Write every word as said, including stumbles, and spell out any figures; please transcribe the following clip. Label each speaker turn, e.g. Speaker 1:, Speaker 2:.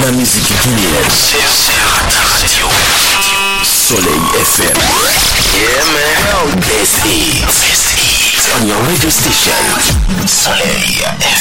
Speaker 1: la musique guinéenne. Radio. Soleil F M. Yeah man. This is, this is on your radio station. Soleil F M.